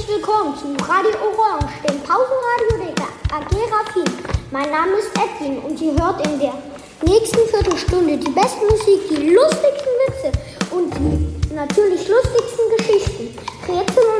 willkommen zu Radio Orange, dem Pausenradio der AG Raffin. Mein Name ist Edwin und ihr hört in der nächsten Viertelstunde die beste Musik, die lustigsten Witze und die natürlich lustigsten Geschichten. Rätsel